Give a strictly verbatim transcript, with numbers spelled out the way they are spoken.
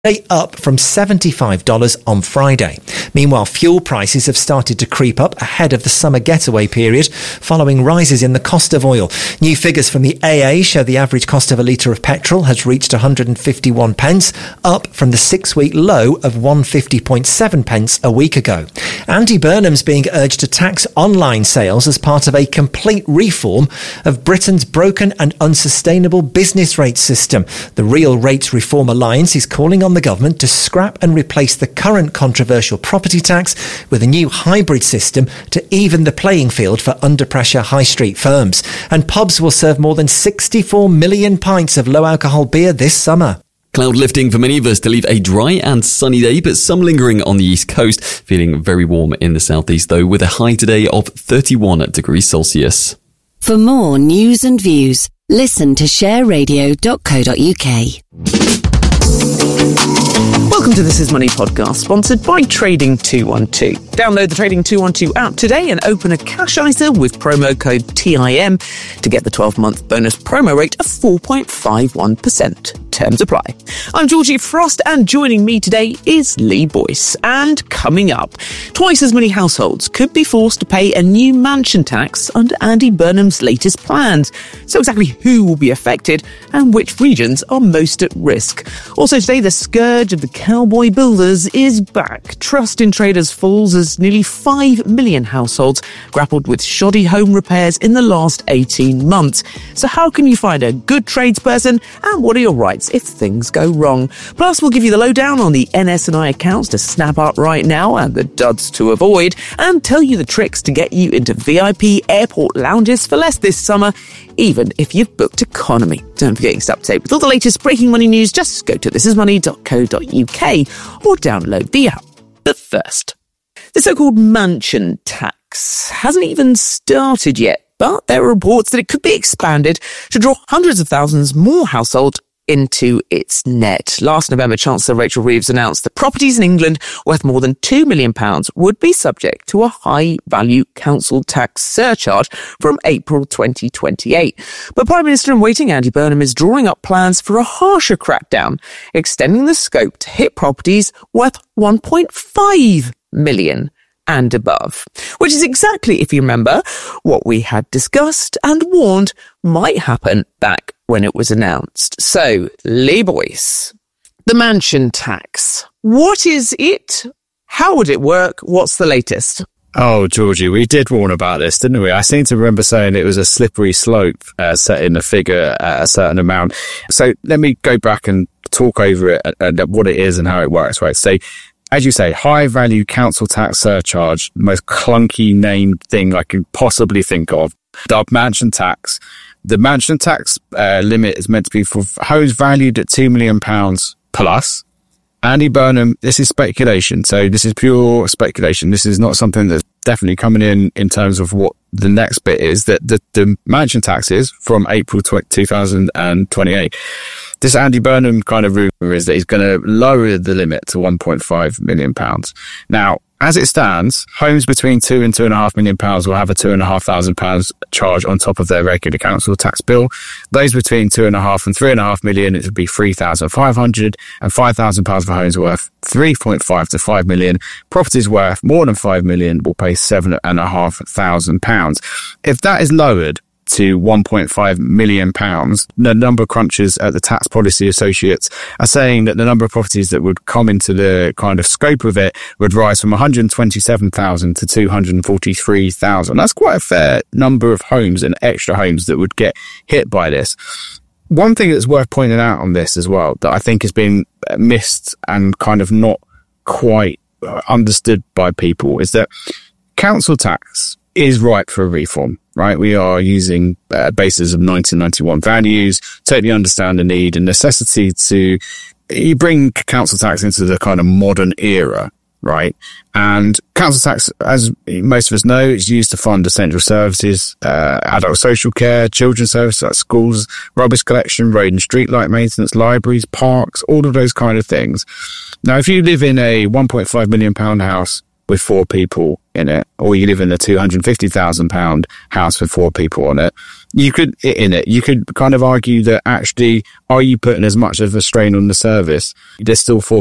up from seventy-five dollars on Friday. Meanwhile, fuel prices have started to creep up ahead of the summer getaway period, following rises in the cost of oil. New figures from the A A show the average cost of a litre of petrol has reached one hundred fifty-one pence, up from the six-week low of one hundred fifty point seven pence a week ago. Andy Burnham's being urged to tax online sales as part of a complete reform of Britain's broken and unsustainable business rates system. The Real Rates Reform Alliance is calling on the government to scrap and replace the current controversial property tax with a new hybrid system to even the playing field for under-pressure high street firms. And pubs will serve more than sixty-four million pints of low-alcohol beer this summer. Cloud lifting for many of us to leave a dry and sunny day, but some lingering on the east coast. Feeling very warm in the southeast, though, with a high today of thirty-one degrees Celsius. For more news and views, listen to share radio dot co dot uk. Welcome to This Is Money podcast, sponsored by Trading two one two. Download the Trading two one two app today and open a cash I S A with promo code T I M to get the twelve-month bonus promo rate of four point five one percent. Terms apply. I'm Georgie Frost, and joining me today is Lee Boyce. And coming up, twice as many households could be forced to pay a new mansion tax under Andy Burnham's latest plans. So exactly who will be affected and which regions are most at risk? Also today, the scourge of the cowboy builders is back. Trust in traders falls as nearly five million households grappled with shoddy home repairs in the last eighteen months. So how can you find a good tradesperson, and what are your rights if things go wrong? Plus, we'll give you the lowdown on the N S and I accounts to snap up right now and the duds to avoid, and tell you the tricks to get you into V I P airport lounges for less this summer, even if you've booked economy. Don't forget to stay up to date with all the latest breaking money news. Just go to this is money dot co dot uk or download the app. But first, the so-called mansion tax hasn't even started yet, but there are reports that it could be expanded to draw hundreds of thousands more households into its net. Last November, Chancellor Rachel Reeves announced that properties in England worth more than two million pounds would be subject to a high-value council tax surcharge from April twenty twenty-eight. But Prime Minister in waiting Andy Burnham is drawing up plans for a harsher crackdown, extending the scope to hit properties worth one point five million pounds and above, which is exactly, if you remember, what we had discussed and warned might happen back when it was announced. So, Lee Boyce, the mansion tax. What is it? How would it work? What's the latest? Oh, Georgie, we did warn about this, didn't we? I seem to remember saying it was a slippery slope, uh, setting a figure at a certain amount. So let me go back and talk over it and, and what it is and how it works, right? So, as you say, high value council tax surcharge, the most clunky named thing I could possibly think of. The mansion tax. The mansion tax uh, limit is meant to be for homes valued at two million pounds plus. Andy Burnham, this is speculation. So this is pure speculation. This is not something that's definitely coming in in terms of what the next bit is, that the, the mansion tax is from April two thousand twenty-eight. This Andy Burnham kind of rumour is that he's going to lower the limit to one point five million pounds. Now, as it stands, homes between two and two and a half million pounds will have a two and a half thousand pounds charge on top of their regular council tax bill. Those between two and a half and three and a half million, it would be three thousand five hundred, and five thousand pounds for homes worth three point five to five million. Properties worth more than five million will pay seven and a half thousand pounds. If that is lowered to one point five million pounds, the number crunchers at the Tax Policy Associates are saying that the number of properties that would come into the kind of scope of it would rise from one hundred twenty-seven thousand to two hundred forty-three thousand. That's quite a fair number of homes and extra homes that would get hit by this. One thing that's worth pointing out on this as well, that I think has been missed and kind of not quite understood by people, is that council tax is ripe for a reform, right? We are using a basis of nineteen ninety-one values, totally understand the need and necessity to you bring council tax into the kind of modern era, right? And council tax, as most of us know, is used to fund essential services, uh, adult social care, children's services like schools, rubbish collection, road and street light maintenance, libraries, parks, all of those kind of things. Now, if you live in a one point five million pound house with four people in it, or you live in a two hundred fifty thousand pound house with four people on it, you could, in it, you could kind of argue that actually, are you putting as much of a strain on the service? There's still four